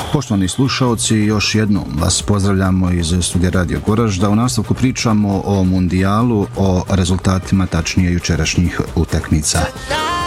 Poštovani slušaoci, još jednom vas pozdravljamo iz studija Radio Goražda. U nastavku pričamo o mundijalu, o rezultatima, tačnije jučerašnjih utakmica.